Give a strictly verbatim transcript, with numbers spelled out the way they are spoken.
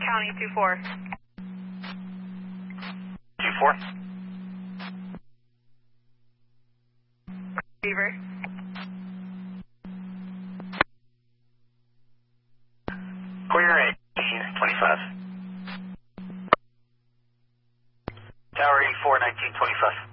County two four. two four. Beaver. Clear eighteen twenty-five. Tower eighty-four, nineteen twenty-five.